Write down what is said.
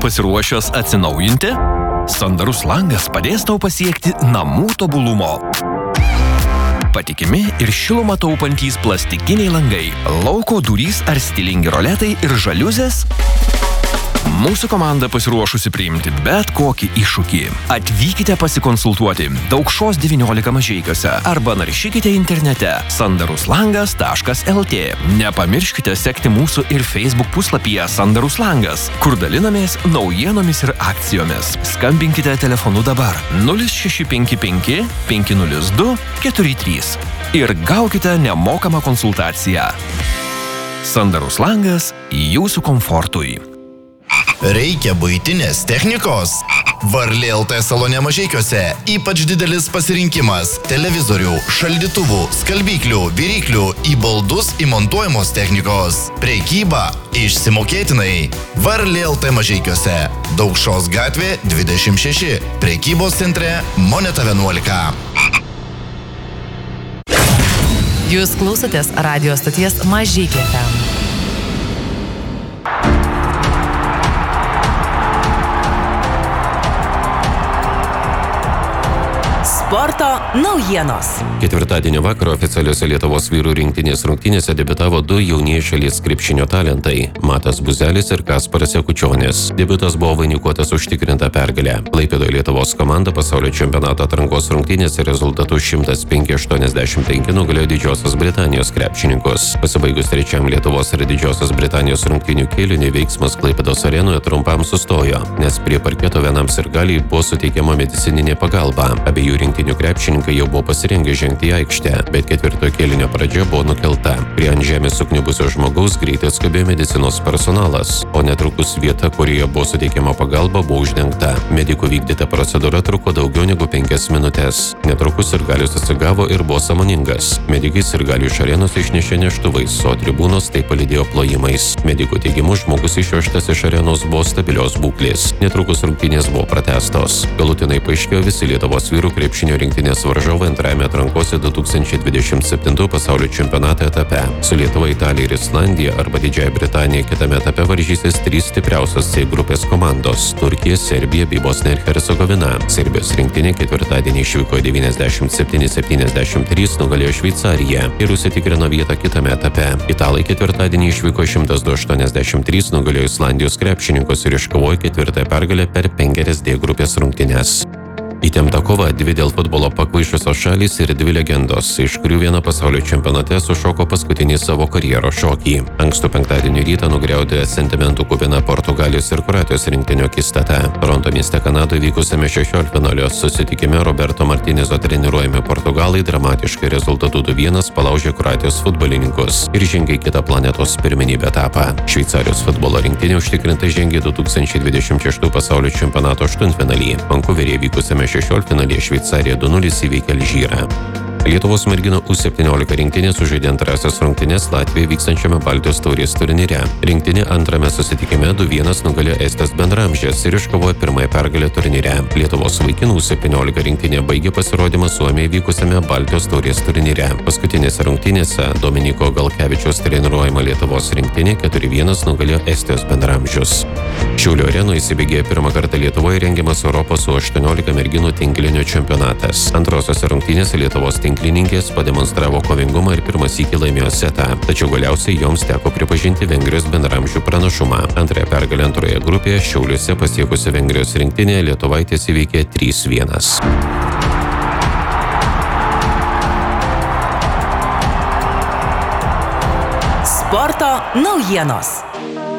Pasiruošęs atsinaujinti? Sandarus langas padės tau pasiekti namų tobulumo. Patikimi ir šilumą taupantys plastikiniai langai, lauko durys ar stilingi roletai ir žaliuzės? Mūsų komanda pasiruošusi priimti bet kokį iššūkį. Atvykite pasikonsultuoti Daukšos 19 Mažeikiuose arba naršykite internete sandaruslangas.lt. Nepamirškite sekti mūsų ir Facebook puslapyje Sandarus langas, kur dalinamės naujienomis ir akcijomis. Skambinkite telefonu dabar 0655 502 43 ir gaukite nemokamą konsultaciją. Sandarus langas jūsų komfortui. Reikia buitinės technikos? Varlė LT salone Mažeikiuose ypač didelis pasirinkimas televizorių, šaldytuvų, skalbyklių, viryklių, į baldus įmontuojamos technikos. Prekyba išsimokėtinai. Varlė LT Mažeikiuose. Daukšos gatvė 26. Prekybos centre Moneta 11. Jūs klausotės radio stoties Mažeikiai FM. Sporto naujienos. Ketvirtadienio vakarą oficialiuose Lietuvos vyrų rinktinės rungtynėse debiutavo du jaunieji šalies krepšinio talentai – Matas Buzelis ir Kasparas Jakučionis. Debiutas buvo vainikuotas užtikrinta pergalė. Klaipėdoje Lietuvos komanda pasaulio čempionato atrankos rungtynėse rezultatu 105-85 nugalėjo Didžiosios Britanijos krepšininkus. Pasibaigus trečiam Lietuvos ir Didžiosios Britanijos rungtynių kėliniui veiksmas Klaipėdos arenoje trumpam sustojo, nes prie parketo vienam sirgaliui buvo suteikiama medicininė pagalba. Abiejų rinktinių krepšininkai jau buvo pasirengę žengti į aikštę, bet ketvirtojo kėlinio pradžia buvo nukelta. Prie ant žemės sukniubusio žmogaus greitai atskubėjo medicinos personalas, o netrukus vieta, kurioje buvo suteikiama pagalba, buvo uždengta. Medikų vykdyta procedūra truko daugiau negu 5 minutės. Netrukus sirgalius atsigavo ir buvo sąmoningas. Medikai sirgalių iš arenos išnešė neštuvais, o tribūnos tai palydėjo plojimais. Medikų teigimu žmogus išvežtas iš arenos buvo stabilios būklės. Netrukus rungtynės buvo pratęstos. Galutinai paaiškėjo visi Lietuvos vyrų krepšinio rinktinės varžovai antrajame atrankose 2027 pasaulio čempionato etape. Su Lietuva, Italija ir Islandija arba Didžiąja Britanija kitame etape varžysis 3 stipriausios C grupės komandos – Turkija, Serbija bei Bosnija ir Hercegovina. Serbijos rinktinė ketvirtadienį išvyko 97-73 nugalėjo Šveicariją ir užsitikrino vietą kitame etape. Italai ketvirtadienį išvyko 102-83 nugalėjo Islandijos krepšininkus ir iškovojo ketvirtąją pergalę per 5 D grupės rungtynes. Įtempta kova, 2 dėl futbolo pakvaišusios šalys ir 2 legendos, iš kurių viena pasaulio čempionate sušoko paskutinį savo karjeros šokį. Ankstų penktadienio rytą nugriaudė sentimentų kupina Portugalijos ir Kroatijos rinktinio akistata. Toronto mieste Kanadoje vykusiame 16-finalio susitikime Roberto Martinezo treniruojami Portugalai dramatiškai rezultatu 2-1 palaužė Kroatijos futbolininkus ir žengė į kitą planetos pirmenybę etapą. Šveicarijos futbolo rinktinė užtikrintai žengė 2026 pasaulio čempionato aštuntfinalį. Vankuveryje vykusiame 16-finalyje Šveicarija 2-0 įveikė Alžyrą. Lietuvos merginų U17 rinktinė sužaidė antrasias rungtynes Latvijoje vykstančiame Baltijos taurės turnyre. Rinktinė antrame susitikime 2-1 nugalėjo Estės Bendramžės ir iškovojo pirmąją pergalę turnyre. Lietuvos vaikinų U17 rinktinė baigė pasirodymą Suomijoje vykusiame Baltijos taurės turnyre. Paskutinėse rungtynėse Dominiko Galkevičiaus treniruojama Lietuvos rinktinė 4-1 nugalėjo Estijos Bendramžius. Šiaulių arenoje įsibėgėjo pirmą kartą Lietuvoje rengiamas Europos U18 merginų tinklinio čempionatas. Antrosiose rungtynėse Lietuvos tinklininkės pademonstravo kovingumą ir pirmąsyk laimėjo setą, tačiau galiausiai joms teko pripažinti Vengrijos bendramžių pranašumą. Antrąją pergalę antroje grupėje Šiauliuose pasiekusi Vengrijos rinktinė lietuvaitės įveikė 3-1. Sporto naujienos.